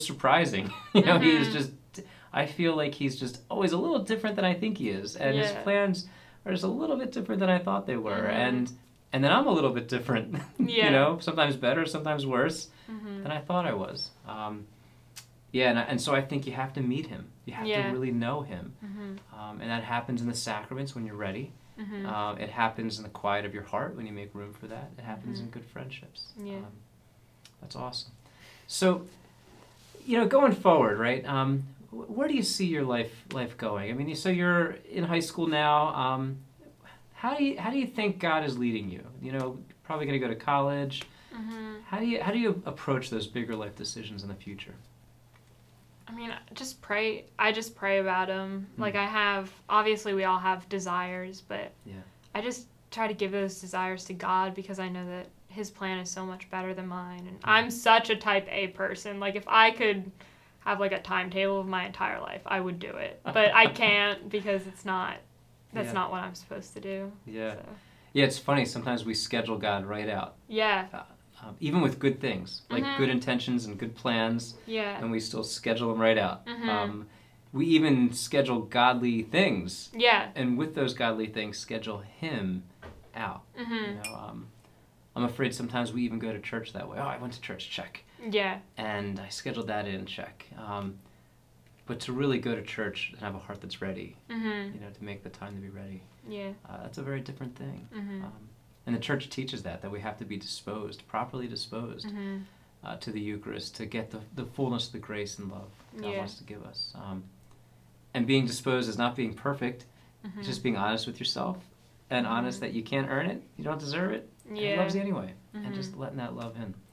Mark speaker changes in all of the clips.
Speaker 1: surprising. You know, he's just, I feel like he's just always a little different than I think he is. And his
Speaker 2: Yeah.
Speaker 1: plans are just a little bit different than I thought they were. And then I'm a little bit different,
Speaker 2: Yeah.
Speaker 1: you know, sometimes better, sometimes worse
Speaker 2: Mhm.
Speaker 1: than I thought I was. Yeah, and so I think you have to meet him. You have
Speaker 2: Yeah.
Speaker 1: to really know him.
Speaker 2: Mhm.
Speaker 1: And that happens in the sacraments when you're ready.
Speaker 2: Mhm.
Speaker 1: It happens in the quiet of your heart when you make room for that. It happens in good friendships.
Speaker 2: Yeah.
Speaker 1: That's awesome. So, you know, going forward, right? Where do you see your life going? I mean, so you're in high school now. How do you think God is leading you? You know, probably going to go to college.
Speaker 2: Mhm.
Speaker 1: How do you approach those bigger life decisions in the future?
Speaker 2: I mean, just pray. I just pray about him.
Speaker 1: Mm.
Speaker 2: Like, obviously we all have desires, but
Speaker 1: Yeah.
Speaker 2: I just try to give those desires to God because I know that his plan is so much better than mine. And I'm such a type A person. Like, if I could have like a timetable of my entire life, I would do it. But I can't because that's
Speaker 1: Yeah.
Speaker 2: not what I'm supposed to do.
Speaker 1: Yeah.
Speaker 2: So.
Speaker 1: Yeah, it's funny. Sometimes we schedule God right out.
Speaker 2: Yeah.
Speaker 1: Even with good things, like
Speaker 2: Mhm.
Speaker 1: good intentions and good plans,
Speaker 2: Yeah.
Speaker 1: and we still schedule them right out.
Speaker 2: Mhm.
Speaker 1: We even schedule godly things,
Speaker 2: Yeah.
Speaker 1: and with those godly things, schedule Him out.
Speaker 2: Mhm.
Speaker 1: You know, I'm afraid sometimes we even go to church that way. Oh, I went to church, check,
Speaker 2: Yeah.
Speaker 1: and I scheduled that in, check. But to really go to church and have a heart that's ready,
Speaker 2: Mhm.
Speaker 1: you know, to make the time to be ready,
Speaker 2: Yeah.
Speaker 1: that's a very different thing.
Speaker 2: Mhm.
Speaker 1: And the church teaches that we have to be properly disposed
Speaker 2: Mhm.
Speaker 1: to the Eucharist to get the fullness of the grace and love God
Speaker 2: Yeah.
Speaker 1: wants to give us. And being disposed is not being perfect.
Speaker 2: Mhm.
Speaker 1: It's just being honest with yourself and honest that you can't earn it, you don't deserve it, and He
Speaker 2: Yeah.
Speaker 1: loves you anyway, and
Speaker 2: Mhm.
Speaker 1: just letting that love in.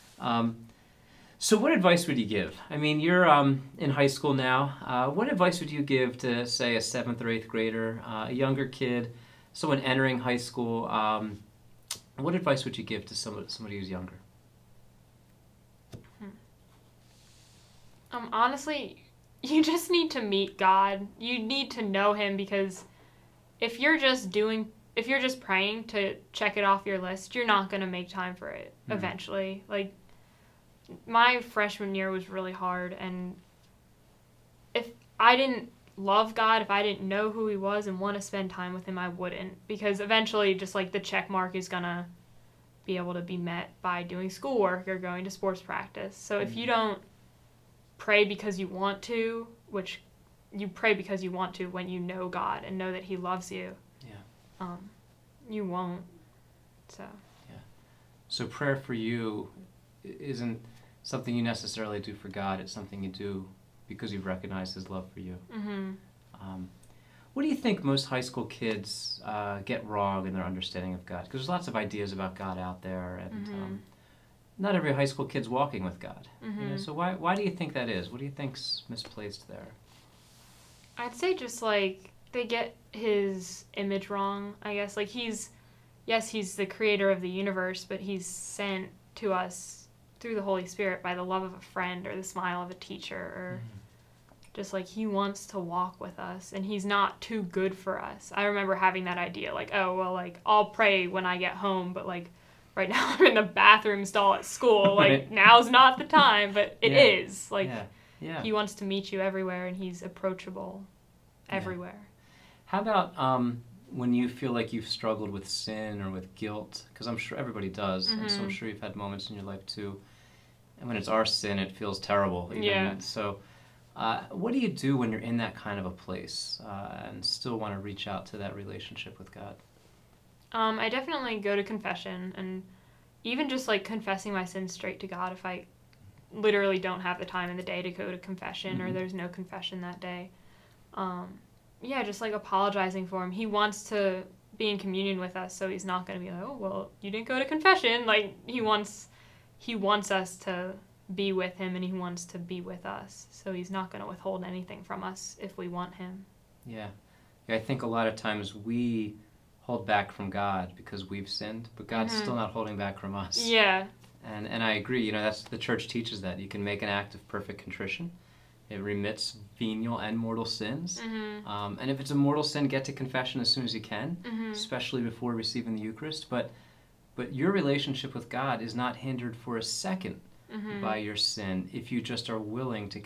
Speaker 1: So what advice would you give? I mean, you're in high school now. What advice would you give to, say, a 7th or 8th grader, a younger kid, someone entering high school? What advice would you give to somebody who's younger?
Speaker 2: Honestly, you just need to meet God. You need to know him because if you're just praying to check it off your list, you're not going to make time for it eventually. Like, my freshman year was really hard, and if I didn't love God, if I didn't know who he was and want to spend time with him, I wouldn't, because eventually just like the check mark is going to be able to be met by doing schoolwork or going to sports practice. So if you don't pray because you want to, which you pray because you want to when you know God and know that he loves you, you won't.
Speaker 1: So prayer for you isn't something you necessarily do for God. It's something you do because you've recognized his love for you.
Speaker 2: Mm-hmm.
Speaker 1: What do you think most high school kids get wrong in their understanding of God? Because there's lots of ideas about God out there, and not every high school kid's walking with God.
Speaker 2: Mm-hmm.
Speaker 1: You know, so why do you think that is? What do you think's misplaced there?
Speaker 2: I'd say just like they get his image wrong, I guess. Like he's the creator of the universe, but he's sent to us through the Holy Spirit by the love of a friend or the smile of a teacher, or just like he wants to walk with us, and he's not too good for us. I remember having that idea, like, oh, well, like, I'll pray when I get home, but like, right now I'm in the bathroom stall at school, like,
Speaker 1: Right.
Speaker 2: Now's not the time, but it
Speaker 1: Yeah.
Speaker 2: is. Like,
Speaker 1: Yeah.
Speaker 2: he wants to meet you everywhere, and he's approachable everywhere.
Speaker 1: How about when you feel like you've struggled with sin or with guilt? Because I'm sure everybody does, and so I'm sure you've had moments in your life too. And when it's our sin, it feels terrible. Even.
Speaker 2: Yeah.
Speaker 1: So what do you do when you're in that kind of a place and still want to reach out to that relationship with God?
Speaker 2: I definitely go to confession, and even just like confessing my sins straight to God if I literally don't have the time in the day to go to confession or there's no confession that day. Just like apologizing for him. He wants to be in communion with us, so he's not going to be like, oh, well, you didn't go to confession. Like, he wants us to be with him, and he wants to be with us. So he's not going to withhold anything from us if we want him.
Speaker 1: Yeah, I think a lot of times we hold back from God because we've sinned, but God's still not holding back from us.
Speaker 2: Yeah.
Speaker 1: And I agree. You know, that's the church teaches that you can make an act of perfect contrition. It remits venial and mortal sins. And if it's a mortal sin, get to confession as soon as you can, especially before receiving the Eucharist. But your relationship with God is not hindered for a second
Speaker 2: Mhm.
Speaker 1: by your sin if you just are willing to